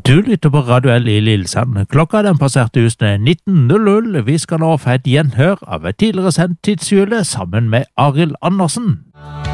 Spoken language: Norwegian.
Du lytter på Radio L i Lillesand. Klokka den passerte husene 19.00. Vi skal nå få et gjenhør av et tidligere sendt tidshjule sammen med Arild Andersen.